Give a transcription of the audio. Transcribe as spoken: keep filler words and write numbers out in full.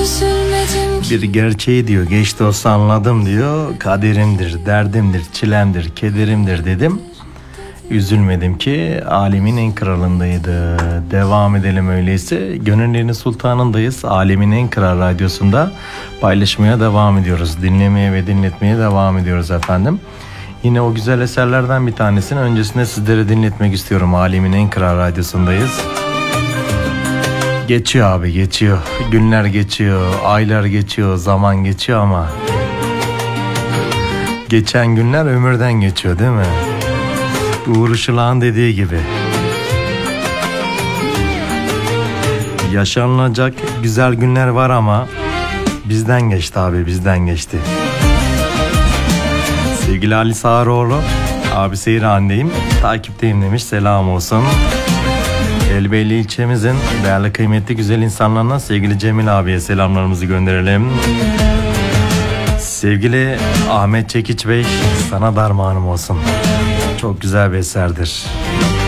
Bir gerçeği diyor, geç olsa anladım diyor. Kaderimdir, derdimdir, çilemdir, kederimdir dedim. Üzülmedim ki alemin en kralındaydı. Devam edelim öyleyse. Gönüllerin sultanındayız. Alemin en kral radyosunda paylaşmaya devam ediyoruz. Dinlemeye ve dinletmeye devam ediyoruz efendim. Yine o güzel eserlerden bir tanesini öncesinde sizlere dinletmek istiyorum. Alemin en kral radyosundayız. Geçiyor abi, geçiyor. Günler geçiyor, aylar geçiyor, zaman geçiyor ama geçen günler ömürden geçiyor değil mi? Uğur Işılak'ın dediği gibi. Yaşanılacak güzel günler var ama bizden geçti abi, bizden geçti. Sevgili Ali Sağaroğlu, abi Seyran'dayım, takipteyim demiş, selam olsun. Elbeyli ilçemizin değerli kıymetli güzel insanlarına sevgili Cemil abiye selamlarımızı gönderelim. Sevgili Ahmet Çekiç Bey, sana darmanım olsun. Çok güzel bir eserdir.